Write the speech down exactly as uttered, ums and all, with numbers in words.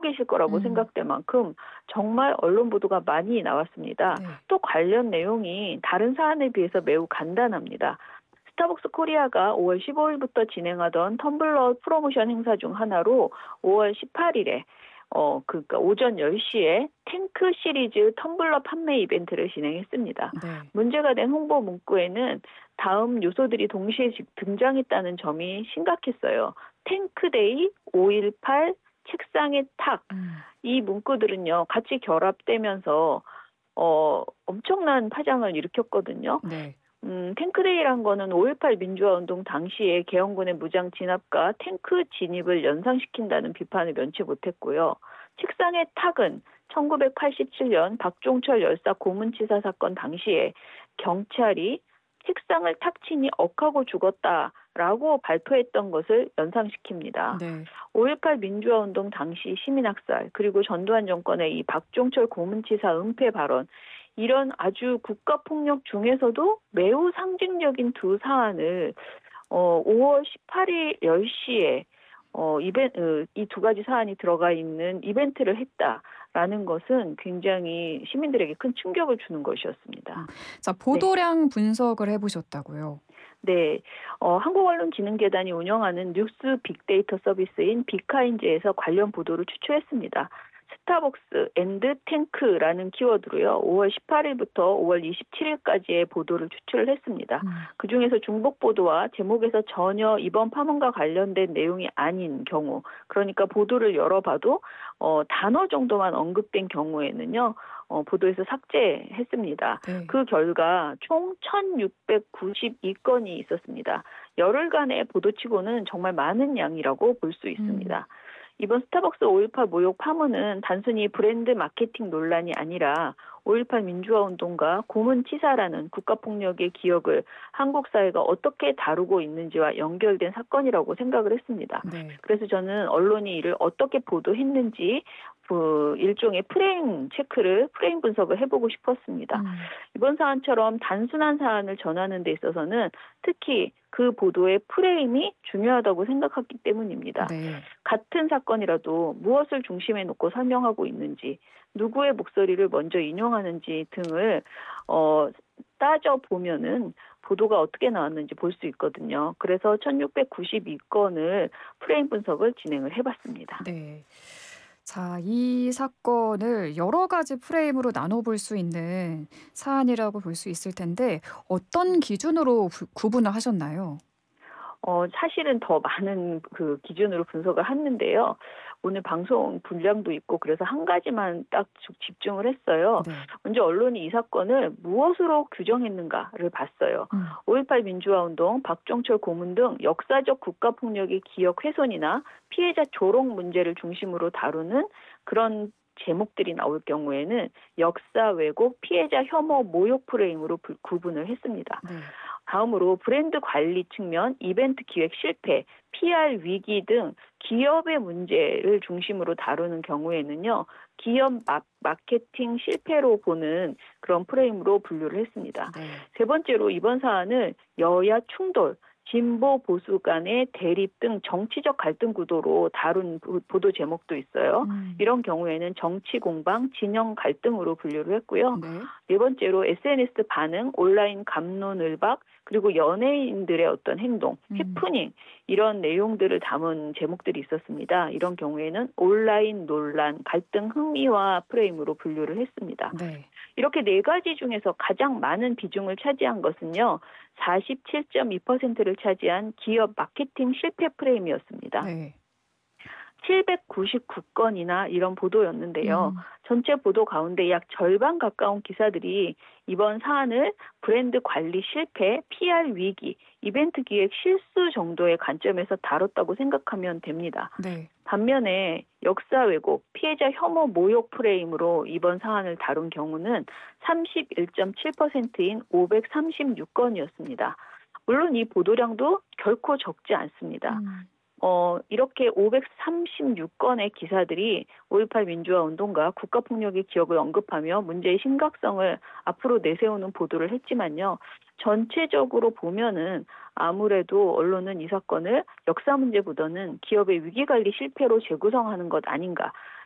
계실 거라고 음. 생각될 만큼 정말 언론 보도가 많이 나왔습니다. 네. 또 관련 내용이 다른 사안에 비해서 매우 간단합니다. 스타벅스 코리아가 오월 십오일부터 진행하던 텀블러 프로모션 행사 중 하나로 오월 십팔일에 어 그러니까 오전 열 시에 탱크 시리즈 텀블러 판매 이벤트를 진행했습니다. 네. 문제가 된 홍보 문구에는 다음 요소들이 동시에 지- 등장했다는 점이 심각했어요. 탱크데이, 오일팔, 책상의 탁. 음. 이 문구들은요, 같이 결합되면서 어, 엄청난 파장을 일으켰거든요. 네. 음, 탱크데이란 거는 오일팔 민주화 운동 당시에 계엄군의 무장 진압과 탱크 진입을 연상시킨다는 비판을 면치 못했고요. 책상의 탁은 천구백팔십칠년 박종철 열사 고문치사 사건 당시에 경찰이 책상을 탁 치니 억하고 죽었다라고 발표했던 것을 연상시킵니다. 네. 오일팔 민주화 운동 당시 시민학살 그리고 전두환 정권의 이 박종철 고문치사 은폐 발언 이런 아주 국가폭력 중에서도 매우 상징적인 두 사안을 어, 오월 십팔일 열 시에 어, 이벤트, 이 두 가지 사안이 들어가 있는 이벤트를 했다라는 것은 굉장히 시민들에게 큰 충격을 주는 음. 것이었습니다. 자, 네. 보도량 분석을 해 보셨다고요? 네, 어, 한국언론진흥재단이 운영하는 뉴스 빅데이터 서비스인 빅카인즈에서 관련 보도를 추출했습니다. 스타벅스 앤드 탱크라는 키워드로요. 오월 십팔일부터 오월 이십칠일까지의 보도를 추출을 했습니다. 음. 그중에서 중복 보도와 제목에서 전혀 이번 파문과 관련된 내용이 아닌 경우, 그러니까 보도를 열어봐도 어, 단어 정도만 언급된 경우에는요. 어, 보도에서 삭제했습니다. 네. 그 결과 총 천육백구십이 건이 있었습니다. 열흘간의 보도치고는 정말 많은 양이라고 볼 수 음. 있습니다. 이번 스타벅스 오일팔 모욕 파문은 단순히 브랜드 마케팅 논란이 아니라 오일팔 민주화 운동과 고문치사라는 국가폭력의 기억을 한국 사회가 어떻게 다루고 있는지와 연결된 사건이라고 생각을 했습니다. 네. 그래서 저는 언론이 이를 어떻게 보도했는지 그 일종의 프레임 체크를 프레임 분석을 해보고 싶었습니다. 음. 이번 사안처럼 단순한 사안을 전하는 데 있어서는 특히 그 보도의 프레임이 중요하다고 생각했기 때문입니다. 네. 같은 사건이라도 무엇을 중심에 놓고 설명하고 있는지, 누구의 목소리를 먼저 인용하는지 등을 어, 따져 보면은 보도가 어떻게 나왔는지 볼 수 있거든요. 그래서 천육백구십이 건을 프레임 분석을 진행을 해봤습니다. 네. 자, 이 사건을 여러 가지 프레임으로 나눠 볼 수 있는 사안이라고 볼 수 있을 텐데 어떤 기준으로 구 구분을 하셨나요? 어, 사실은 더 많은 그 기준으로 분석을 했는데요. 오늘 방송 분량도 있고 그래서 한 가지만 딱 집중을 했어요. 네. 먼저 언론이 이 사건을 무엇으로 규정했는가를 봤어요. 음. 오일팔 민주화운동, 박종철 고문 등 역사적 국가폭력의 기억 훼손이나 피해자 조롱 문제를 중심으로 다루는 그런 제목들이 나올 경우에는 역사 왜곡, 피해자 혐오, 모욕 프레임으로 부- 구분을 했습니다. 네. 다음으로 브랜드 관리 측면, 이벤트 기획 실패, 피알 위기 등 기업의 문제를 중심으로 다루는 경우에는요, 기업 마, 마케팅 실패로 보는 그런 프레임으로 분류를 했습니다. 네. 세 번째로 이번 사안을 여야 충돌, 진보 보수 간의 대립 등 정치적 갈등 구도로 다룬 보- 보도 제목도 있어요. 음. 이런 경우에는 정치 공방, 진영 갈등으로 분류를 했고요. 네. 네 번째로 에스엔에스 반응, 온라인 갑론을박, 그리고 연예인들의 어떤 행동, 음. 해프닝 이런 내용들을 담은 제목들이 있었습니다. 이런 경우에는 온라인 논란, 갈등 흥미화 프레임으로 분류를 했습니다. 네. 이렇게 네 가지 중에서 가장 많은 비중을 차지한 것은요. 사십칠 점 이 퍼센트를 차지한 기업 마케팅 실패 프레임이었습니다. 네. 칠백구십구 건이나 이런 보도였는데요. 음. 전체 보도 가운데 약 절반 가까운 기사들이 이번 사안을 브랜드 관리 실패, 피알 위기, 이벤트 기획 실수 정도의 관점에서 다뤘다고 생각하면 됩니다. 네. 반면에 역사 왜곡, 피해자 혐오 모욕 프레임으로 이번 사안을 다룬 경우는 삼십일 점 칠 퍼센트인 오백삼십육 건이었습니다. 물론 이 보도량도 결코 적지 않습니다. 음. 어, 이렇게 오백삼십육 건의 기사들이 오일팔 민주화 운동과 국가폭력의 기억을 언급하며 문제의 심각성을 앞으로 내세우는 보도를 했지만요. 전체적으로 보면은 아무래도 언론은 이 사건을 역사 문제보다는 기업의 위기관리 실패로 재구성하는 것 아닌가.